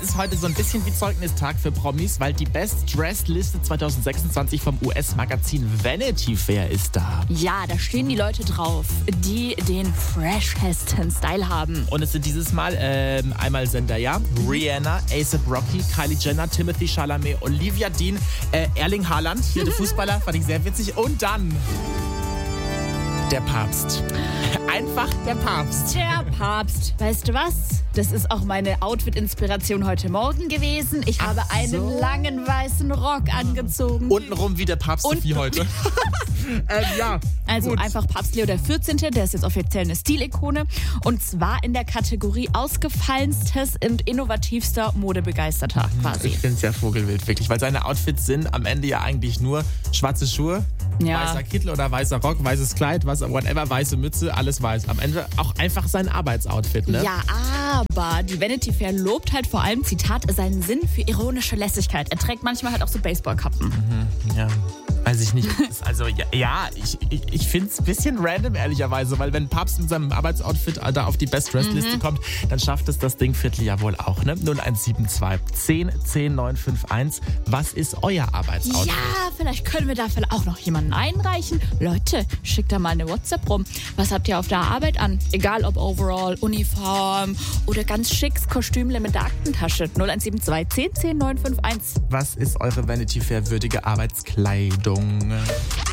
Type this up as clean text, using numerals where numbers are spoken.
ist heute so ein bisschen wie Zeugnistag für Promis, weil die Best Dressed Liste 2026 vom US-Magazin Vanity Fair ist da. Ja, da stehen die Leute drauf, die den freshesten Style haben. Und es sind dieses Mal einmal Zendaya, Rihanna, A$AP Rocky, Kylie Jenner, Timothy Chalamet, Olivia Dean, Erling Haaland, hier der Fußballer, fand ich sehr witzig. Und dann der Papst. Einfach der Papst. Der Papst. Weißt du was? Das ist auch meine Outfit-Inspiration heute Morgen gewesen. Ich habe einen langen weißen Rock angezogen. Untenrum wie der Papst wie heute. Ja. Also gut. einfach Papst Leo XIV., der ist jetzt offiziell eine Stilikone. Und zwar in der Kategorie ausgefallenstes und innovativster Modebegeisterter quasi. Ich finde es ja vogelwild, wirklich. Weil seine Outfits sind am Ende ja eigentlich nur schwarze Schuhe, weißer Kittel oder weißer Rock, weißes Kleid, whatever, weiße Mütze, alles weiß. Am Ende auch einfach sein Arbeitsoutfit, ne? Ja, aber die Vanity Fair lobt halt vor allem, Zitat, seinen Sinn für ironische Lässigkeit. Er trägt manchmal halt auch so Baseballkappen. Ja. Weiß ich nicht. Also ich finde es ein bisschen random, ehrlicherweise, weil wenn Papst mit seinem Arbeitsoutfit da auf die Best-Dressed-Liste kommt, dann schafft es das Ding Viertel ja wohl auch, ne? 0172 10 10 951. Was ist euer Arbeitsoutfit? Ja, vielleicht können wir da auch noch jemanden einreichen. Leute, schickt da mal eine WhatsApp rum. Was habt ihr auf der Arbeit an? Egal ob Overall, Uniform oder ganz schicks Kostümle mit der Aktentasche. 0172 10 10 951. Was ist eure Vanity Fair würdige Arbeitskleidung?